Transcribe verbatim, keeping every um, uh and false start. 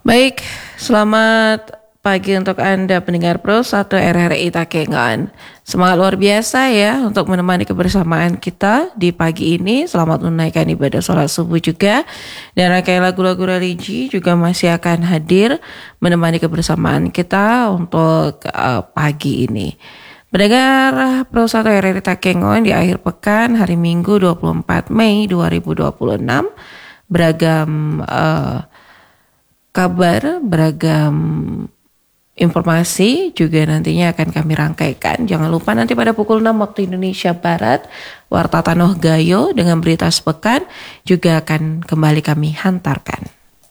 Baik, selamat pagi untuk Anda pendengar Pro satu R R I Takengon. Semangat luar biasa ya untuk menemani kebersamaan kita di pagi ini. Selamat menunaikan ibadah sholat subuh juga. Dan rangkaian lagu-lagu religi juga masih akan hadir menemani kebersamaan kita untuk uh, pagi ini. Pendengar Pro satu R R I Takengon di akhir pekan hari Minggu dua puluh empat Mei dua ribu dua puluh enam. Beragam uh, kabar, beragam informasi juga nantinya akan kami rangkaikan. Jangan lupa nanti pada pukul enam waktu Indonesia Barat, Warta Tanoh Gayo dengan berita sepekan juga akan kembali kami hantarkan.